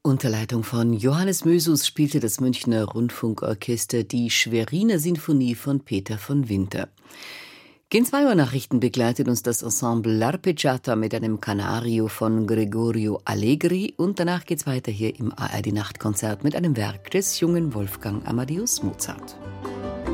Unter Leitung von Johannes Mösus spielte das Münchner Rundfunkorchester die Schweriner Sinfonie von Peter von Winter. Gen 2 Uhr Nachrichten begleitet uns das Ensemble L'Arpeggiata mit einem Canario von Gregorio Allegri und danach geht's weiter hier im ARD Nachtkonzert mit einem Werk des jungen Wolfgang Amadeus Mozart.